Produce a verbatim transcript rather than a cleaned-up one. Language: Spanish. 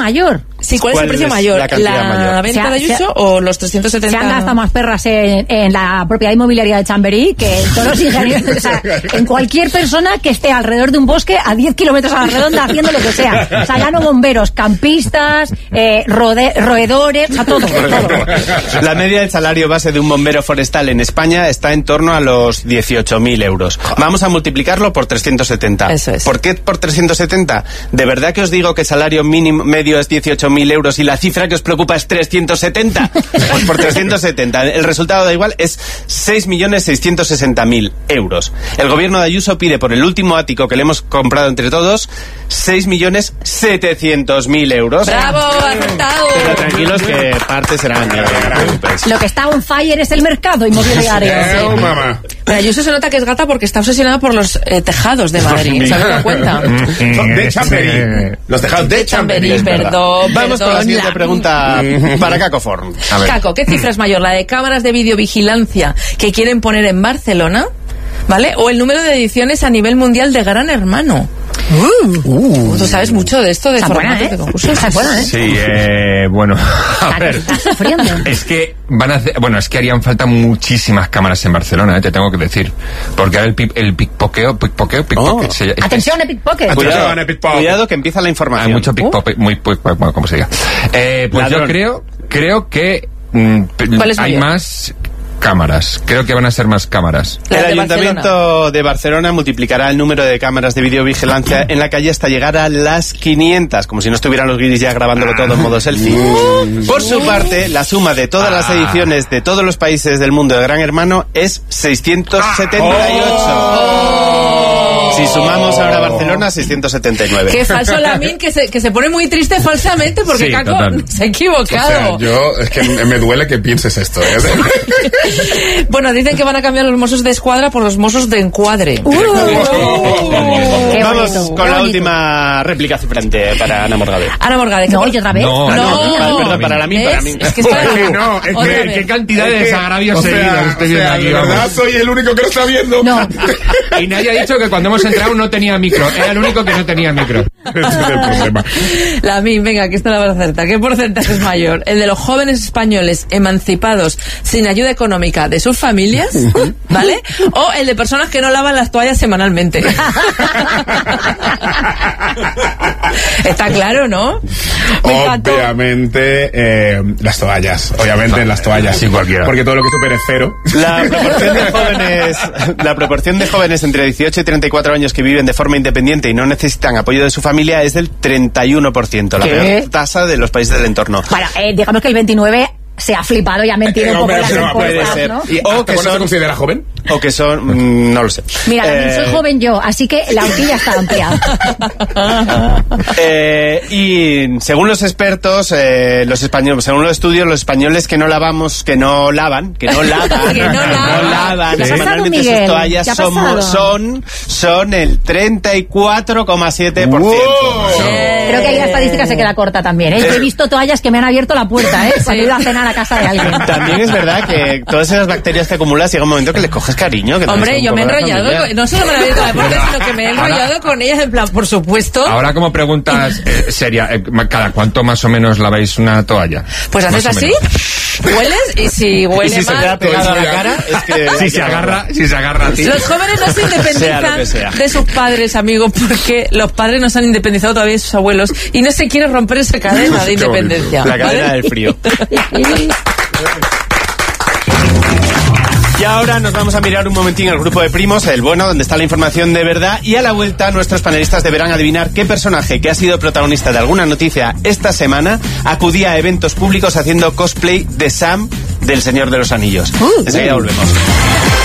mayor. Sí, ¿cuál, ¿cuál es el precio es mayor? La, ¿La mayor? venta de Ayuso ha, o los trescientos setenta? Se han gastado más perras en, en la propiedad inmobiliaria de Chamberí que en todos los ingenieros. O sea, en cualquier persona que esté alrededor de un bosque a diez kilómetros a la redonda haciendo lo que sea. O sea, ya no bomberos, campistas, eh, rode, roedores, o sea, todo, todo. La media del salario base de un bombero forestal en España está en torno a los dieciocho mil euros. Vamos a multiplicarlo por trescientos setenta. Eso es. ¿Por qué por trescientos setenta? ¿De verdad que os digo que el salario mínimo medio es dieciocho mil euros y la cifra que os preocupa es trescientos setenta? Pues por trescientos setenta. El resultado da igual, es seis millones seiscientos sesenta mil euros. El gobierno de Ayuso pide por el último ático que le hemos comprado entre todos seis millones setecientos mil euros. ¡Bravo! ¡Acertado! Pero tranquilos que parte serán. Lo que está on fire es el mercado inmobiliario. Oh, mamá. Pero Ayuso se nota que es gata porque está obsesionada por los eh, tejados de Madrid. ¿Se han dado cuenta? De Chamberí. Los tejados de Chamberí. Perdón, Vamos perdón, con la siguiente la... pregunta para Caco Forn. A ver. Caco, ¿qué cifra es mayor? ¿La de cámaras de videovigilancia que quieren poner en Barcelona? ¿Vale? ¿O el número de ediciones a nivel mundial de Gran Hermano? Uh, uh, Tú sabes mucho de esto, de formatos, ¿eh? de concursos. Está buena, ¿eh? Sí, eh, bueno, a ver. Estás sufriendo. Es que van a hacer, bueno, es que harían falta muchísimas cámaras en Barcelona, ¿eh? Te tengo que decir. Porque ahora el, pip, el pickpoqueo, pickpoqueo, pickpocket. Oh. Se, es, Atención, el pickpocket. Cuidado, Pickpocket. cuidado que empieza la información. Hay mucho pickpocket, muy, muy, bueno, como se diga. Eh, pues Ladrón. yo creo, creo que mm, ¿Cuál es hay mayor? más cámaras. Creo que van a ser más cámaras. La El de Ayuntamiento Barcelona. de Barcelona multiplicará el número de cámaras de videovigilancia en la calle hasta llegar a las quinientas, como si no estuvieran los guiris ya grabándolo todo en modo selfie. Por su parte, la suma de todas las ediciones de todos los países del mundo de Gran Hermano es seiscientos setenta y ocho. Si sumamos ahora Barcelona, seiscientos setenta y nueve. Qué falso Lamín, que se, que se pone muy triste falsamente porque Sí, Caco total. se ha O equivocado. sea, yo, es que me duele que pienses esto, ¿eh? Bueno, dicen que van a cambiar los mozos de escuadra por los mozos de encuadre. Uh, Qué Vamos bonito, con qué la bonito. última réplica cifrante para Ana Morgade. Ana Morgade. ¿qué No, por- ¿y otra vez? No, Ah, no, no, perdón, para la mí, para ¿ves? mí. Es que es para Es que la- no, es Otra que- vez. Qué cantidad de Es que, desagravios o sea, seguidos estoy o viendo sea, aquí, de verdad vamos. soy el único que lo está viendo. No. Y nadie ha dicho que cuando hemos entrado no tenía micro. Era el único que no tenía micro. Ese es el problema. Lamín, venga, que esta la vas a acertar. ¿Qué porcentaje es mayor? ¿El de los jóvenes españoles emancipados sin ayuda económica de sus familias? ¿Vale? ¿O el de personas que no lavan las toallas semanalmente? Está claro, ¿no? Me encantó. Obviamente, eh, las toallas. Obviamente, las toallas. Sí, cualquiera. Porque todo lo que supere cero. La proporción de jóvenes, la proporción de jóvenes entre dieciocho y treinta y cuatro años que viven de forma independiente y no necesitan apoyo de su familia es del treinta y uno por ciento, la ¿Qué? peor tasa de los países del entorno. Bueno, eh, digamos que el veintinueve se ha flipado y ha mentido Eh, un poco hombre, en las pero puede encuestas, ser. ¿no? ¿Y O hasta que cuándo son- se considera joven? O que son, mm, no lo sé. Mira, Eh, soy joven yo, así que la horquilla está amplia. Eh, y según los expertos, eh, los españoles, según los estudios, los españoles que no lavamos, que no lavan, que no lavan, Que no lavan. ¿Qué ha pasado, semanalmente sus Miguel? toallas ¿Qué ha somos- pasado? son, son el treinta y cuatro coma siete por ciento. ¡Wow! Creo que ahí la estadística se queda corta también, ¿eh? Yo he visto toallas que me han abierto la puerta, ¿eh? Cuando he ido a cenar a casa de alguien. También es verdad que todas esas bacterias que acumulas llega un momento que les coges cariño. Que también Hombre, son yo un me he poco de enrollado, familia. con- no solo me he abierto la puerta, sino que me he enrollado con ellas en plan, por supuesto. Ahora como preguntas eh, seria, eh, ¿cada cuánto más o menos laváis una toalla? Pues haces Más o así, menos. hueles y si Y huele si se mal... queda pegado a la ya. cara, es que... Si se agarra, si se agarra a ti. Los jóvenes no se Sea lo que independizan sea. de sus padres, amigos, porque los padres no se han independizado todavía de sus abuelos y no se quiere romper esa cadena de Qué bonito. independencia. La cadena ¿vale? del frío. Y ahora nos vamos a mirar un momentín el grupo de primos, el bueno, donde está la información de verdad, y a la vuelta nuestros panelistas deberán adivinar qué personaje que ha sido protagonista de alguna noticia esta semana acudía a eventos públicos haciendo cosplay de Sam del Señor de los Anillos. Enseguida volvemos.